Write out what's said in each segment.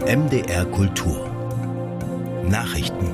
MDR Kultur Nachrichten.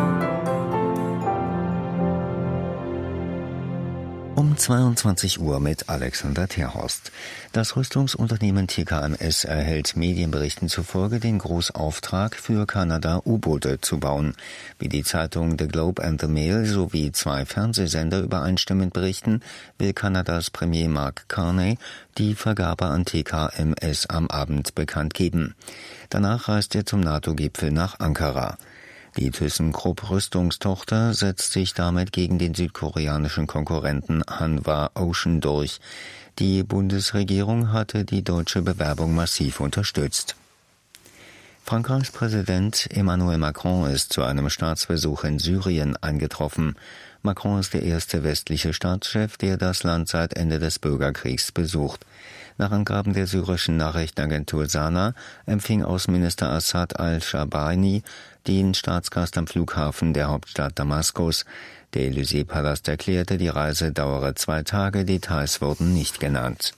Um 22 Uhr mit Alexander Terhorst. Das Rüstungsunternehmen TKMS erhält Medienberichten zufolge den Großauftrag, für Kanada U-Boote zu bauen. Wie die Zeitung The Globe and the Mail sowie 2 Fernsehsender übereinstimmend berichten, will Kanadas Premier Mark Carney die Vergabe an TKMS am Abend bekannt geben. Danach reist er zum NATO-Gipfel nach Ankara. Die ThyssenKrupp Rüstungstochter setzt sich damit gegen den südkoreanischen Konkurrenten Hanwha Ocean durch. Die Bundesregierung hatte die deutsche Bewerbung massiv unterstützt. Frankreichs Präsident Emmanuel Macron ist zu einem Staatsbesuch in Syrien eingetroffen. Macron ist der erste westliche Staatschef, der das Land seit Ende des Bürgerkriegs besucht. Nach Angaben der syrischen Nachrichtenagentur Sana empfing Außenminister Assad al-Shabani den Staatsgast am Flughafen der Hauptstadt Damaskus. Der Élysée-Palast erklärte, die Reise dauere 2 Tage, Details wurden nicht genannt.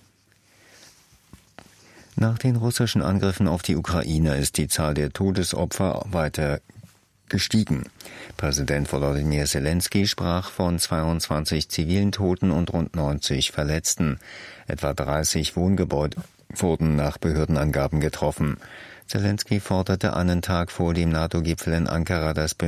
Nach den russischen Angriffen auf die Ukraine ist die Zahl der Todesopfer weiter gestiegen. Präsident Volodymyr Zelensky sprach von 22 zivilen Toten und rund 90 Verletzten. Etwa 30 Wohngebäude wurden nach Behördenangaben getroffen. Zelensky forderte einen Tag vor dem NATO-Gipfel in Ankara das